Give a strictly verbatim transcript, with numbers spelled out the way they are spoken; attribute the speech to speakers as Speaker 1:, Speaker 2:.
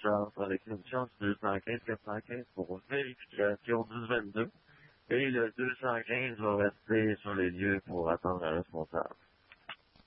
Speaker 1: chance avec une chance deux cent quinze quatre cent quinze pour vérification du vingt-deux. Et le deux cent quinze va rester sur les lieux pour attendre un responsable.